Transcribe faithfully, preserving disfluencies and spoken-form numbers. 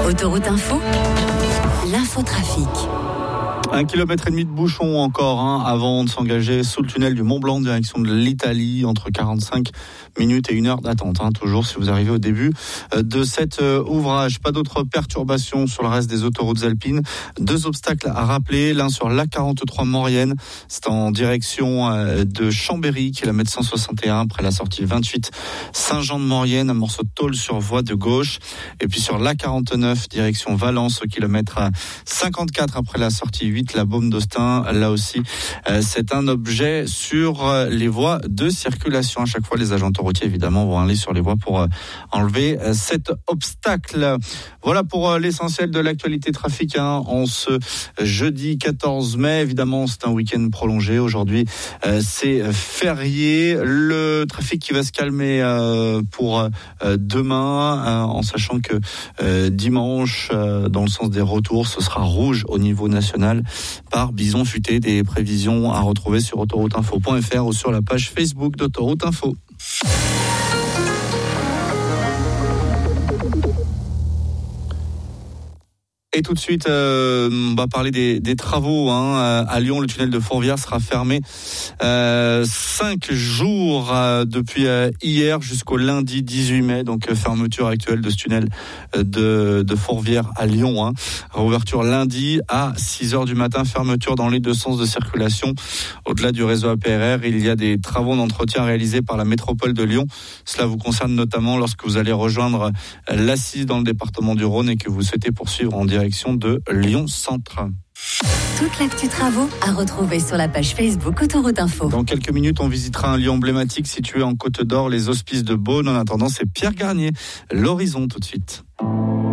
Autoroute Info, l'infotrafic. Un kilomètre et demi de bouchon encore hein, avant de s'engager sous le tunnel du Mont Blanc en direction de l'Italie, entre quarante-cinq minutes et une heure d'attente. Hein, toujours si vous arrivez au début de cet euh, ouvrage. Pas d'autres perturbations sur le reste des autoroutes alpines. Deux obstacles à rappeler. L'un sur l'A quarante-trois Maurienne. C'est en direction euh, de Chambéry, kilomètre cent soixante et un, après la sortie vingt-huit Saint-Jean-de-Maurienne. Un morceau de tôle sur voie de gauche. Et puis sur l'A quarante-neuf, direction Valence, au kilomètre cinquante-quatre, après la sortie huit, la Baume d'Austin. Là aussi, euh, c'est un objet sur euh, les voies de circulation. À chaque fois, les agents routiers, évidemment, vont aller sur les voies pour euh, enlever euh, cet obstacle. Voilà pour euh, l'essentiel de l'actualité trafic hein, en ce jeudi quatorze mai. Évidemment, c'est un week-end prolongé. Aujourd'hui, euh, c'est férié. Le trafic qui va se calmer euh, pour euh, demain, euh, en sachant que euh, dimanche, euh, dans le sens des retours, ce sera rouge au niveau national par bison futé. Des prévisions à retrouver sur autoroute info point f r ou sur la page Facebook d'Autoroute Info. Et tout de suite, euh, on va parler des, des travaux hein. À Lyon. Le tunnel de Fourvière sera fermé euh, cinq jours euh, depuis euh, hier jusqu'au lundi dix-huit mai. Donc euh, fermeture actuelle de ce tunnel euh, de, de Fourvière à Lyon. Hein. Réouverture lundi à six heures du matin. Fermeture dans les deux sens de circulation. Au-delà du réseau A P R R, il y a des travaux d'entretien réalisés par la métropole de Lyon. Cela vous concerne notamment lorsque vous allez rejoindre l'Assise dans le département du Rhône et que vous souhaitez poursuivre en direction de Lyon Centre. Toute l'actu travaux à retrouver sur la page Facebook Autoroute Info. Dans quelques minutes, on visitera un lieu emblématique situé en Côte d'Or, les Hospices de Beaune. En attendant, c'est Pierre Garnier, l'Horizon tout de suite.